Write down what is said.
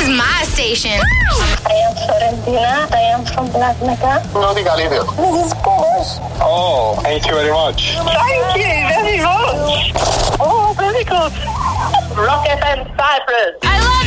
is my station. I am Florentina. I am from Black Mecca. No diga líder. This is Polish. Oh, thank you very much. Thank you very much. Oh, very good. Rock FM Cyprus. I love